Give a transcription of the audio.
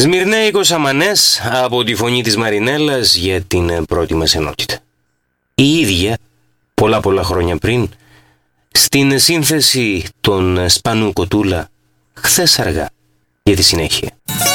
Σμυρνέικος Αμανές από τη φωνή της Μαρινέλας για την πρώτη μας ενότητα. Η ίδια, πολλά χρόνια πριν, στην σύνθεση των Σπανού Κοτούλα, χθες αργά, για τη συνέχεια.